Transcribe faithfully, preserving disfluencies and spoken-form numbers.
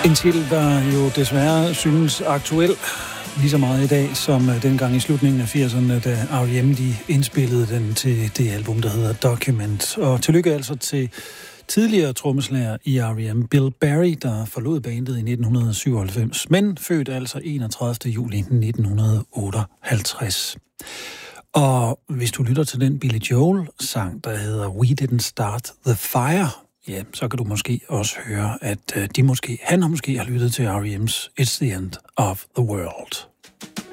En titel, der jo desværre synes aktuel lige så meget i dag, som dengang i slutningen af firserne, da R E M de indspillede den til det album, der hedder Document. Og tillykke altså til tidligere trommeslager i R E M, Bill Berry, der forlod bandet i nitten syvoghalvfems, men født altså enogtredivte juli nitten otteoghalvtreds. Og hvis du lytter til den Billy Joel-sang, der hedder We Didn't Start the Fire, ja, så kan du måske også høre, at de måske, han har måske har lyttet til R E M's It's the End of the World.